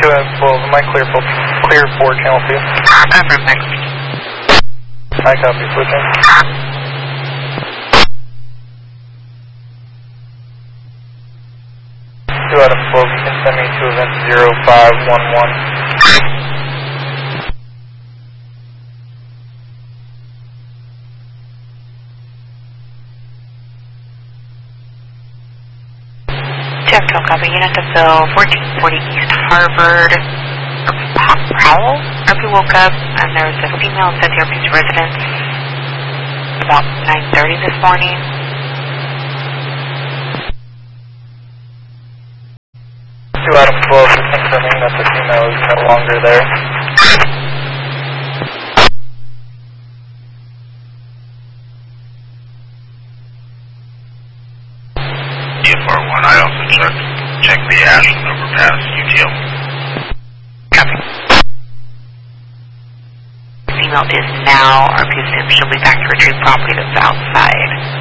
212, am I clear for channel 2? Affirm, thanks. I copy, switching. 2 out of 12, you can send me to event 0511. Jackson, copy. Unit to fill 1440 East Harvard. Powell? RP woke up and there was a female at the RP's residence about 9:30 this morning. Two out of 12 is confirming that the female is no longer there. EFR1, I also checked the Ashland overpass, UTL. Copy. Female is now, RP assumes she'll be back to retrieve property that's outside.